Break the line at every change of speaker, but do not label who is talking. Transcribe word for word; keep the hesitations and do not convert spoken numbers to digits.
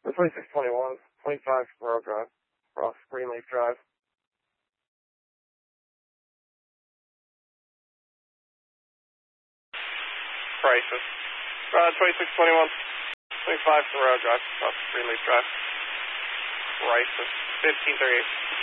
twenty-six twenty-one, twenty-five Road Drive, across Greenleaf Drive.
Crisis. Uh, twenty-six twenty-one, twenty-five Road Drive, across Greenleaf Drive. Crisis. fifteen thirty-eight.